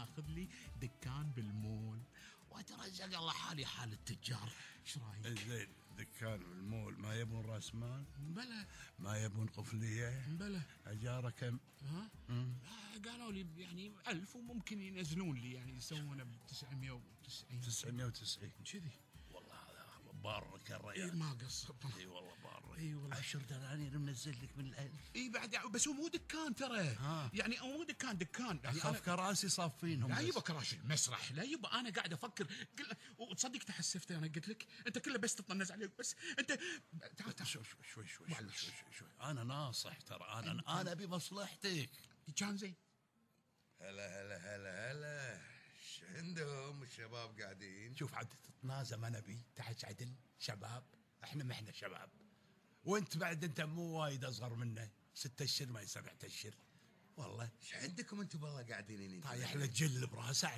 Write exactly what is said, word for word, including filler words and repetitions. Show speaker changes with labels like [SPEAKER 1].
[SPEAKER 1] اخذ لي دكان بالمول واترزق الله حالي حال التجار. ايش رايك؟
[SPEAKER 2] زين، دكان بالمول ما يبون راس مال؟
[SPEAKER 1] بلى.
[SPEAKER 2] ما يبون قفليه؟
[SPEAKER 1] بلى.
[SPEAKER 2] اجاره كم؟
[SPEAKER 1] ها؟ آه قالوا لي يعني ألف وممكن ينزلون لي يعني يسوونه ب تسعمية وتسعين.
[SPEAKER 2] تسعمية وتسعين
[SPEAKER 1] كذي.
[SPEAKER 2] والله هذا بارك الرجال.
[SPEAKER 1] اي ما قصر.
[SPEAKER 2] اي والله بارك.
[SPEAKER 1] اي والله.
[SPEAKER 2] عشر دنانير منزل لك من الألف.
[SPEAKER 1] اي بعد بس هو مو دكان ترى. ها. يعني هو مو دكان دكان يعني
[SPEAKER 2] اخاف كراسي صافينهم.
[SPEAKER 1] لا يبا كراسي المسرح، لا يبا انا قاعد افكر قل... وتصدق تحسفت انا قلت لك انت كله بس تطنز عليك بس انت تعال تعال
[SPEAKER 2] شوي شوي شوي شوي شوي, شوي, شوي. انا ناصح ترى انا انا ابي مصلحتك.
[SPEAKER 1] كان زين.
[SPEAKER 3] هلا هلا هلا هلا ايش عندهم الشباب قاعدين؟
[SPEAKER 2] شوف عاد تتنازل ما نبي تحت عدل شباب، احنا ما احنا شباب، وانت بعد انت مو وايد اصغر منا، ستة اشهر ما سبعة اشهر والله.
[SPEAKER 3] ايش عندكم انتم والله قاعدين؟
[SPEAKER 2] طايح له جل براسه.